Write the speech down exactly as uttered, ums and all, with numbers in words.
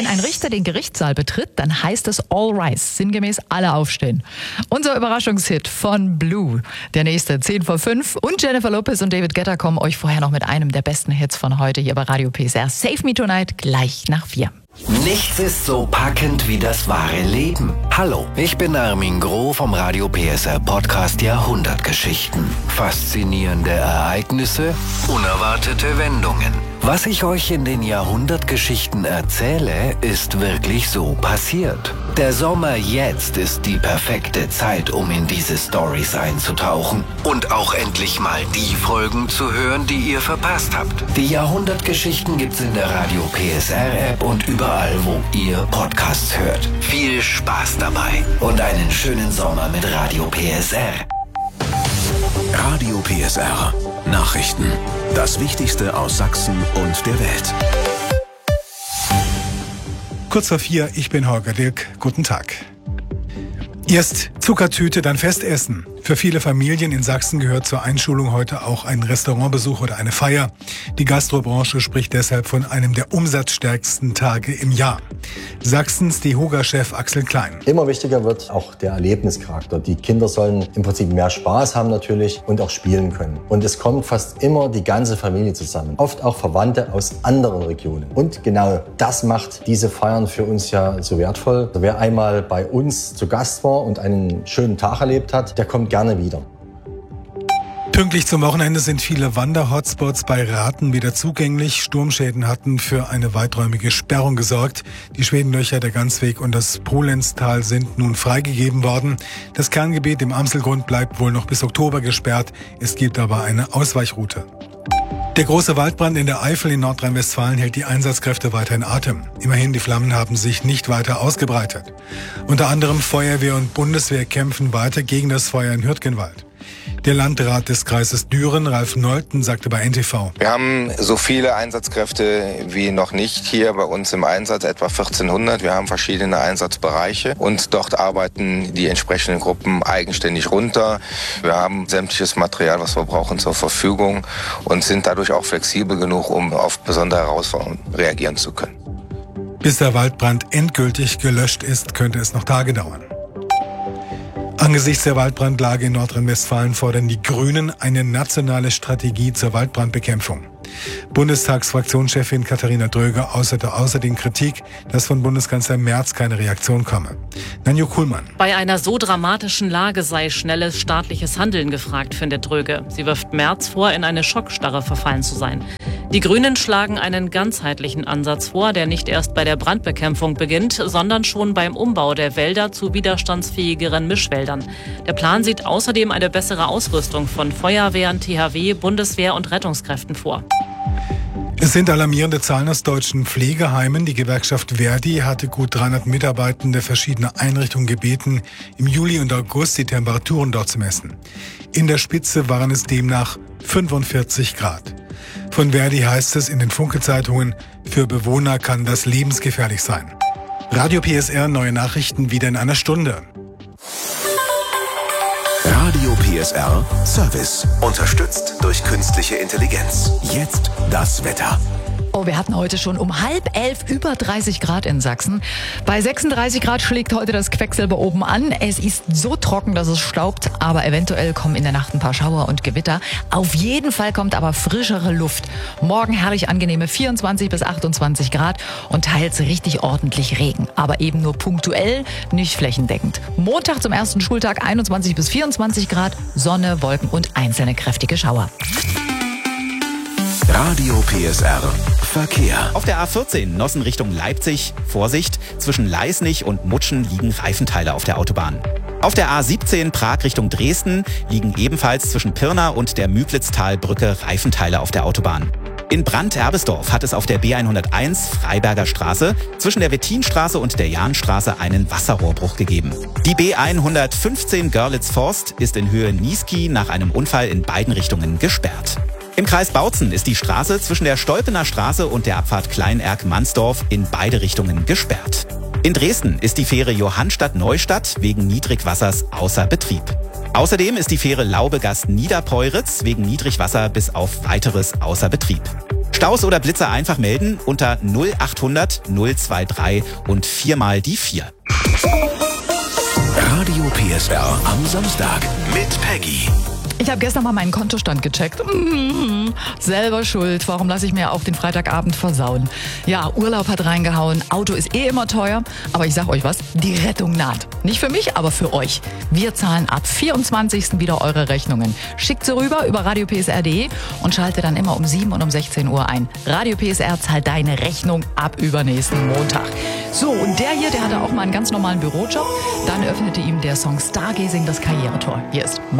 Wenn ein Richter den Gerichtssaal betritt, dann heißt es All Rise, sinngemäß alle aufstehen. Unser Überraschungshit von Blue, der nächste zehn vor fünf. Und Jennifer Lopez und David Guetta kommen euch vorher noch mit einem der besten Hits von heute hier bei Radio P S R. Save Me Tonight, gleich nach vier. Nichts ist so packend wie das wahre Leben. Hallo, ich bin Armin Groh vom Radio P S R Podcast Jahrhundertgeschichten. Faszinierende Ereignisse, unerwartete Wendungen. Was ich euch in den Jahrhundertgeschichten erzähle, ist wirklich so passiert. Der Sommer jetzt ist die perfekte Zeit, um in diese Storys einzutauchen und auch endlich mal die Folgen zu hören, die ihr verpasst habt. Die Jahrhundertgeschichten gibt's in der Radio P S R App und überall, wo ihr Podcasts hört. Viel Spaß dabei und einen schönen Sommer mit Radio P S R. Radio P S R. Nachrichten. Das Wichtigste aus Sachsen und der Welt. Kurz vor vier, ich bin Holger Dilk. Guten Tag. Erst Zuckertüte, dann Festessen. Für viele Familien in Sachsen gehört zur Einschulung heute auch ein Restaurantbesuch oder eine Feier. Die Gastrobranche spricht deshalb von einem der umsatzstärksten Tage im Jahr. Sachsens DEHOGA-Chef Axel Klein. Immer wichtiger wird auch der Erlebnischarakter. Die Kinder sollen im Prinzip mehr Spaß haben natürlich und auch spielen können. Und es kommt fast immer die ganze Familie zusammen. Oft auch Verwandte aus anderen Regionen. Und genau das macht diese Feiern für uns ja so wertvoll. Wer einmal bei uns zu Gast war und einen schönen Tag erlebt hat, der kommt gerne wieder. Pünktlich zum Wochenende sind viele Wander-Hotspots bei Rathen wieder zugänglich. Sturmschäden hatten für eine weiträumige Sperrung gesorgt. Die Schwedenlöcher, der Ganzweg und das Polenztal sind nun freigegeben worden. Das Kerngebiet im Amselgrund bleibt wohl noch bis Oktober gesperrt. Es gibt aber eine Ausweichroute. Der große Waldbrand in der Eifel in Nordrhein-Westfalen hält die Einsatzkräfte weiter in Atem. Immerhin, die Flammen haben sich nicht weiter ausgebreitet. Unter anderem Feuerwehr und Bundeswehr kämpfen weiter gegen das Feuer in Hürtgenwald. Der Landrat des Kreises Düren, Ralf Nolten, sagte bei N T V: Wir haben so viele Einsatzkräfte wie noch nicht hier bei uns im Einsatz, etwa vierzehnhundert. Wir haben verschiedene Einsatzbereiche und dort arbeiten die entsprechenden Gruppen eigenständig runter. Wir haben sämtliches Material, was wir brauchen, zur Verfügung und sind dadurch auch flexibel genug, um auf besondere Herausforderungen reagieren zu können. Bis der Waldbrand endgültig gelöscht ist, könnte es noch Tage dauern. Angesichts der Waldbrandlage in Nordrhein-Westfalen fordern die Grünen eine nationale Strategie zur Waldbrandbekämpfung. Bundestagsfraktionschefin Katharina Dröger äußerte außerdem Kritik, dass von Bundeskanzler Merz keine Reaktion komme. Nanju Kuhlmann. Bei einer so dramatischen Lage sei schnelles staatliches Handeln gefragt, findet Dröge. Sie wirft Merz vor, in eine Schockstarre verfallen zu sein. Die Grünen schlagen einen ganzheitlichen Ansatz vor, der nicht erst bei der Brandbekämpfung beginnt, sondern schon beim Umbau der Wälder zu widerstandsfähigeren Mischwäldern. Der Plan sieht außerdem eine bessere Ausrüstung von Feuerwehren, T H W, Bundeswehr und Rettungskräften vor. Es sind alarmierende Zahlen aus deutschen Pflegeheimen. Die Gewerkschaft Verdi hatte gut dreihundert Mitarbeitende verschiedener Einrichtungen gebeten, im Juli und August die Temperaturen dort zu messen. In der Spitze waren es demnach fünfundvierzig Grad. Von Verdi heißt es in den Funke-Zeitungen, für Bewohner kann das lebensgefährlich sein. Radio P S R, neue Nachrichten wieder in einer Stunde. Radio P S R Service. Unterstützt durch künstliche Intelligenz. Jetzt das Wetter. Oh, wir hatten heute schon um halb elf über dreißig Grad in Sachsen. Bei sechsunddreißig Grad schlägt heute das Quecksilber oben an. Es ist so trocken, dass es staubt, aber eventuell kommen in der Nacht ein paar Schauer und Gewitter. Auf jeden Fall kommt aber frischere Luft. Morgen herrlich angenehme vierundzwanzig bis achtundzwanzig Grad und teils richtig ordentlich Regen. Aber eben nur punktuell, nicht flächendeckend. Montag zum ersten Schultag einundzwanzig bis vierundzwanzig Grad, Sonne, Wolken und einzelne kräftige Schauer. Radio P S R Verkehr. Auf der A vierzehn Nossen Richtung Leipzig. Vorsicht, zwischen Leisnig und Mutschen liegen Reifenteile auf der Autobahn. Auf der A siebzehn Prag Richtung Dresden liegen ebenfalls zwischen Pirna und der Müblitztalbrücke Reifenteile auf der Autobahn. In Brandt-Erbesdorf hat es auf der B hunderteins Freiberger Straße zwischen der Wettinstraße und der Jahnstraße einen Wasserrohrbruch gegeben. Die B hundertfünfzehn Görlitz-Forst ist in Höhe Niesky nach einem Unfall in beiden Richtungen gesperrt. Im Kreis Bautzen ist die Straße zwischen der Stolpener Straße und der Abfahrt Kleinerk-Mansdorf in beide Richtungen gesperrt. In Dresden ist die Fähre Johannstadt-Neustadt wegen Niedrigwassers außer Betrieb. Außerdem ist die Fähre Laubegast-Niederpeuritz wegen Niedrigwasser bis auf weiteres außer Betrieb. Staus oder Blitzer einfach melden unter null achthundert null drei und viermal die vier. Radio P S R am Samstag mit Peggy. Ich habe gestern mal meinen Kontostand gecheckt. Mhm. Selber schuld. Warum lasse ich mir auch den Freitagabend versauen? Ja, Urlaub hat reingehauen. Auto ist eh immer teuer. Aber ich sag euch was, die Rettung naht. Nicht für mich, aber für euch. Wir zahlen ab vierundzwanzigsten wieder eure Rechnungen. Schickt sie rüber über radio p s r punkt d e und schalte dann immer um sieben und um sechzehn Uhr ein. Radio P S R zahlt deine Rechnung ab übernächsten Montag. So, und der hier, der hatte auch mal einen ganz normalen Bürojob. Dann öffnete ihm der Song Stargazing das Karrieretor. Hier ist